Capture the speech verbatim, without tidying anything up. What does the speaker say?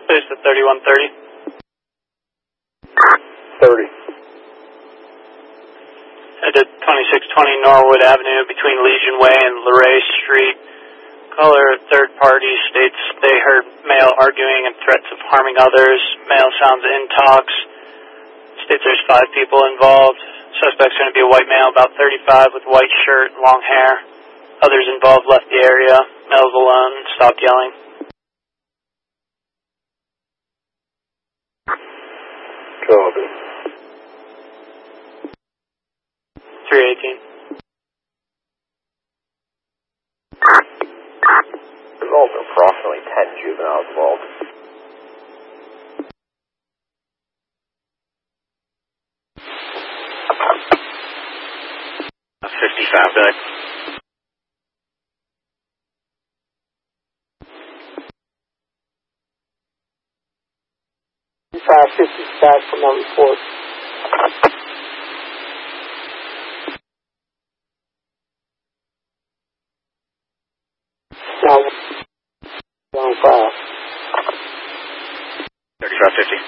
Place to thirty-one thirty. thirty. Head to twenty-six twenty Norwood Avenue between Legion Way and Luray Street. Caller third party states they heard male arguing and threats of harming others. Male sounds in talks. States there's five people involved. Suspect's going to be a white male, about thirty-five, with white shirt, long hair. Others involved left the area. Male's alone, stopped yelling. Copy. three eighteen. Involved approximately ten juveniles involved. fifty-five back. five fifty back from my report. Now, one five. thirty-five fifty.